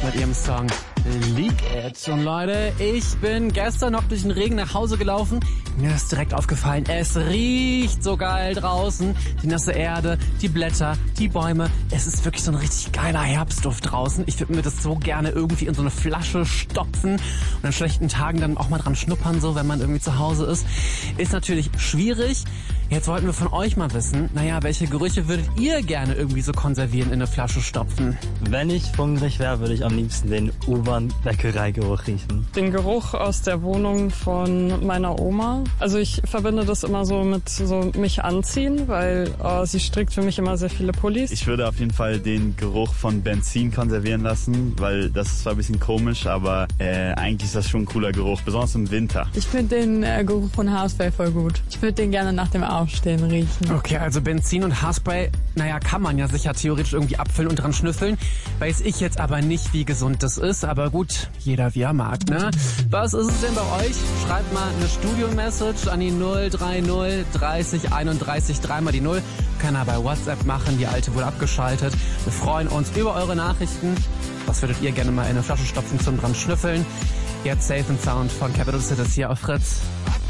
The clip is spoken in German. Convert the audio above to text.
mit ihrem Song Leak It. Und Leute, ich bin gestern noch durch den Regen nach Hause gelaufen. Mir ist direkt aufgefallen, es riecht so geil draußen. Die nasse Erde, die Blätter, die Bäume. Es ist wirklich so ein richtig geiler Herbstduft draußen. Ich würde mir das so gerne irgendwie in so eine Flasche stopfen und an schlechten Tagen dann auch mal dran schnuppern, so wenn man irgendwie zu Hause ist. Ist natürlich schwierig. Jetzt wollten wir von euch mal wissen, welche Gerüche würdet ihr gerne irgendwie so konservieren, in eine Flasche stopfen? Wenn ich hungrig wäre, würde ich am liebsten den U-Bahn-Bäckereigeruch riechen. Den Geruch aus der Wohnung von meiner Oma. Also ich verbinde das immer so mit so mich anziehen, weil sie strickt für mich immer sehr viele Pullis. Ich würde auf jeden Fall den Geruch von Benzin konservieren lassen, weil das ist zwar ein bisschen komisch, aber eigentlich ist das schon ein cooler Geruch, besonders im Winter. Ich finde den Geruch von Haarspray voll gut. Ich würde den gerne nach dem Aufstehen riechen. Okay, also Benzin und Haarspray, kann man ja sicher theoretisch irgendwie abfüllen und dran schnüffeln. Weiß ich jetzt aber nicht, wie gesund das ist, aber gut, jeder wie er mag, ne? Was ist es denn bei euch? Schreibt mal eine Studio-Message an die 030 30 31 3 die 0. Kann er bei WhatsApp machen, die alte wurde abgeschaltet. Wir freuen uns über eure Nachrichten. Was würdet ihr gerne mal in eine Flasche stopfen zum dran schnüffeln? Jetzt Safe and Sound von Capital Cities hier auf Fritz.